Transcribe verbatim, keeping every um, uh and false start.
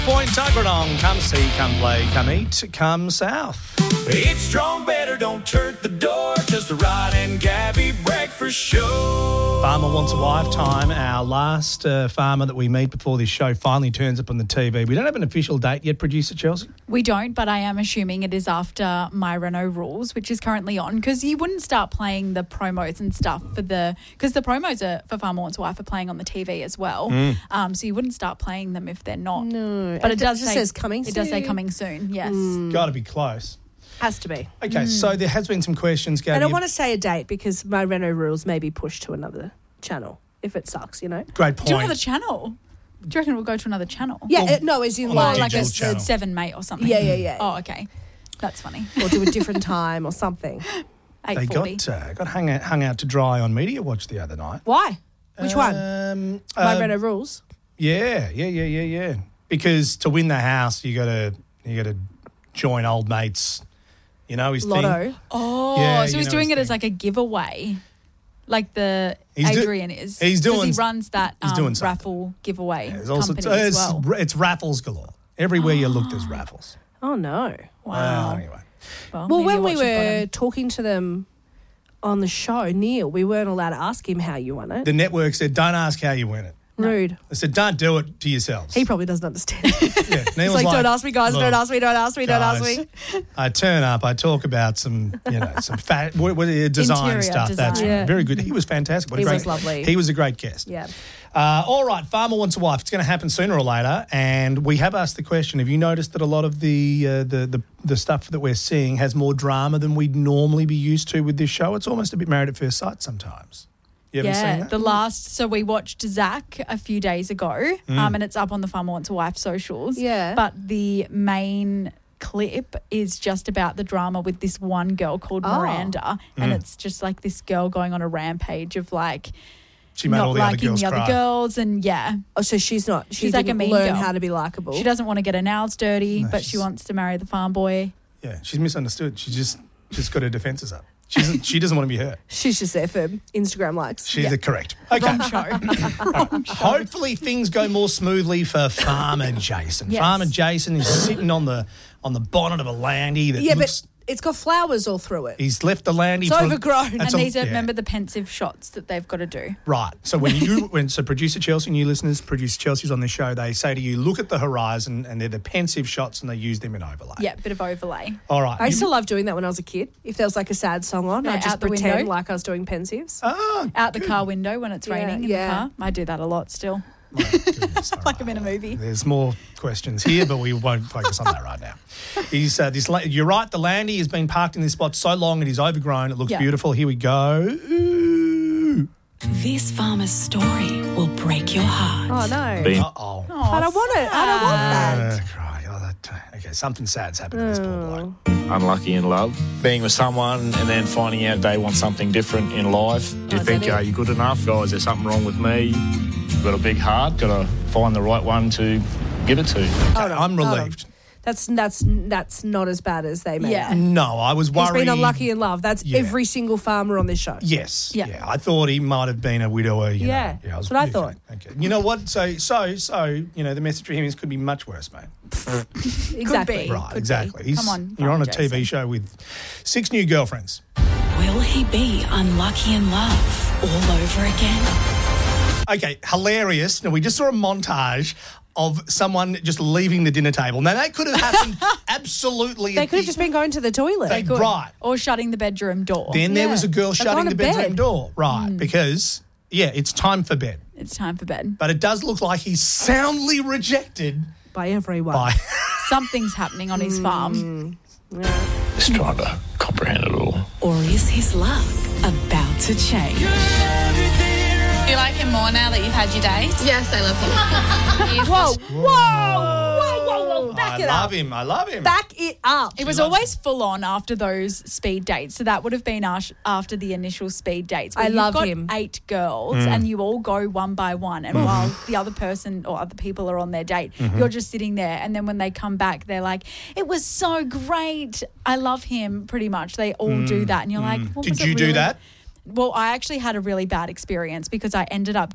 Point Tuggeranong, come see, come play, come eat, come south. It's strong, better, don't turn the door. Just a Rod and Gabby breakfast show. Farmer Wants a Wife time. Our last uh, farmer that we meet before this show finally turns up on the T V. We don't have an official date yet, producer Chelsea. We don't, but I am assuming it is after My Renault Rules, which is currently on, because you wouldn't start playing the promos and stuff for the, because the promos are, for Farmer Wants a Wife are playing on the T V as well. Mm. Um, so you wouldn't start playing them if they're not. No. But it, it does just say, says coming soon. It does say coming soon, yes. Mm. Got to be close. Has to be. Okay, Mm. so there has been some questions, Gabby. I don't want to say a date because My Renault Rules may be pushed to another channel if it sucks, you know? Great point. Do another channel? Do you reckon we'll go to another channel? Yeah, Well, it, no, as in on like, a like a digital channel. seven mate or something. Yeah, yeah, yeah. Oh, okay. That's funny. or do a different time or something. They eight forty. got uh, got hung out, hung out to dry on Media Watch the other night. Why? Which one? Um, My uh, Renault Rules? Yeah, yeah, yeah, yeah, yeah. Because to win the house, you got to you got to join old mates. You know his Lotto. thing. Oh, Yeah, so you he's know doing his it as thing. like a giveaway, like the He's do- Adrian is. he's 'Cause doing- He runs that he's um, doing something. raffle giveaway Yeah, there's also company as it's, well. it's raffles galore. Everywhere you look, there's raffles. Oh, no. Wow. Well, anyway. Well, Well, maybe when I we watch it, got were him. talking to them on the show, Neil, we weren't allowed to ask him how you won it. The network said, "Don't ask how you win it." Rude. They said, "Don't do it to yourselves." He probably doesn't understand. yeah, He's Neil's like, don't ask me, guys, "Look, don't ask me, don't ask me, don't ask guys, me. I turn up, I talk about some, you know, some fat, what, what, uh, design Interior stuff. design. That's Yeah. very good. He was fantastic. What a He great, was lovely. He was a great guest. Yeah. Uh, all right, Farmer Wants a Wife. It's going to happen sooner or later, and we have asked the question: have you noticed that a lot of the uh, the, the the stuff that we're seeing has more drama than we'd normally be used to with this show? It's almost a bit Married at First Sight sometimes. You haven't Yeah, seen that? the last. So we watched Zach a few days ago, um, and it's up on the Farmer Wants a Wife socials. Yeah. But the main clip is just about the drama with this one girl called Oh. Miranda, and it's just like this girl going on a rampage of like She made not all the other liking girls the other cry. girls, and yeah, Oh, so she's not, she She's like a didn't mean learn girl. how to be likeable. she doesn't want to get her nails dirty, No, but she she's- wants to marry the farm boy. Yeah, she's misunderstood. She just just got her defences up. She's, she doesn't want to be hurt. She's just there for Instagram likes. She's Yeah. the correct. Okay. Wrong show. Hopefully things go more smoothly for Farmer Jason. Yes. Farmer Jason is sitting on the on the bonnet of a landy that Yeah, looks. but it's got flowers all through it. He's left the landy. It's for, overgrown. that's and a- these are yeah. remember the pensive shots that they've got to do. Right. So when you when so producer Chelsea, new listeners, producer Chelsea's on the show, they say to you, look at the horizon, and they're the pensive shots, and they use them in overlay. Yeah, bit of overlay. All right. I You- used to love doing that when I was a kid. If there was like a sad song on, Yeah, I'd just out the pretend window. like I was doing pensives. Ah, Out the car window when it's Yeah, raining in yeah. the car. I do that a lot still. my goodness. All Like right. I'm in a movie. There's more questions here, but we won't focus on that right now. He's uh, this. La- you're right. The landy has been parked in this spot so long it is overgrown. It looks Yeah. beautiful. Here we go. Ooh. This farmer's story will break your heart. Oh, no. Been Uh oh. Oh, I don't want it. I don't want that. Uh, cry. Oh, that, okay, something sad's happened to this poor bloke. unlucky in love. Being with someone and then finding out they want something different in life. You Oh, think, is that it? are you good enough? Oh, is there something wrong with me? Got a big heart. Got to find the right one to give it to. Hold on, I'm hold on. relieved. That's that's that's not as bad as they made Yeah. it. No, I was He's worried. been unlucky in love. That's Yeah. every single farmer on this show. Yes. Yeah. Yeah. I thought he might have been a widower. You Yeah, know. Yeah. that's what I okay, thought. Okay. You know what? So, so, so, you know, the message for him is could be much worse, mate. Exactly. be. Right. Could Exactly. be. He's, Come on, you're on a Farmer T V Jason. show with six new girlfriends. Will he be unlucky in love all over again? Okay, hilarious. Now, we just saw a montage of someone just leaving the dinner table. Now, that could have happened absolutely. They at could have the- just been going to the toilet. They- Good. Right. Or shutting the bedroom door. Then there Yeah. was a girl They've shutting gone the to bedroom bed. door. Right, because, yeah, it's time for bed. It's time for bed. But it does look like he's soundly rejected by everyone. by... Something's happening on his farm. Just trying to comprehend it all. Or is his luck about to change? Do you like him more now that you've had your date? Yes, I love him. Whoa, whoa, whoa, whoa, whoa! Back I it love up. him. I love him. Back it up. It was loves always full on after those speed dates. So that would have been ash- after the initial speed dates. where I you've love got him. eight girls Mm. and you all go one by one. And while the other person or other people are on their date, Mm-hmm. you're just sitting there. And then when they come back, they're like, it was so great. I love him, pretty much. They all do that. And you're like, well, Mm. Did was it you do really? that? Well, I actually had a really bad experience because I ended up